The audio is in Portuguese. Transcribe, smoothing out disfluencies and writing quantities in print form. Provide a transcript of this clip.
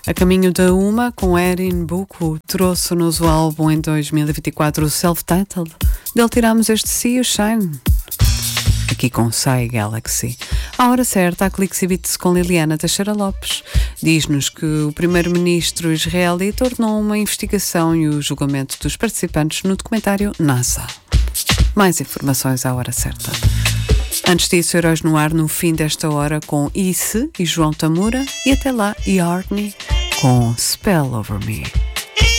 A caminho da Uma, com Erin Buku, trouxe-nos o álbum em 2024, o Self-Titled. Dele tiramos este See You Shine, aqui com Psy Galaxy. À hora certa, a Clicks e Beats com Liliana Teixeira Lopes. Diz-nos que o primeiro-ministro israelita ordenou uma investigação e o julgamento dos participantes no documentário NASA. Mais informações à hora certa. Antes disso, Heróis no Ar no fim desta hora com Isse e João Tamura. E até lá, Yardney com Spell Over Me.